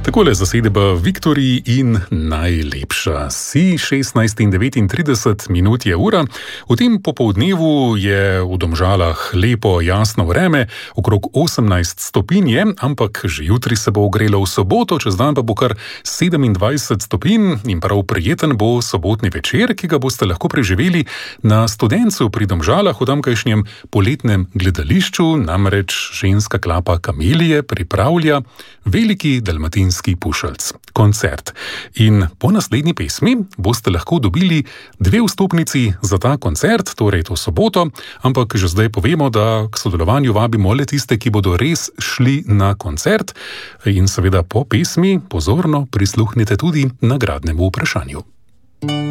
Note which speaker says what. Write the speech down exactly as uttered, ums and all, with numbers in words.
Speaker 1: Takole zasedba Viktorij in najlepša. Si šestnajst in devetintrideset minut je ura. V tem popoldnevu je v Domžalah lepo jasno vreme, okrog osemnajst stopinj je, ampak že jutri se bo ogrelo v soboto, čez dan pa bo kar sedemindvajset stopinj in prav prijeten bo sobotni večer, ki ga boste lahko preživeli na Studencu pri Domžalah v tamkajšnjem poletnem gledališču, namreč ženska klapa Kamelije pripravlja veliki dalmatinski pušelc, koncert. In po naslednji pesmi boste lahko dobili dve vstopnici za ta koncert, torej to soboto, ampak že zdaj povemo, da k sodelovanju vabimo le tiste, ki bodo res šli na koncert in seveda po pesmi pozorno prisluhnite tudi nagradnemu vprašanju.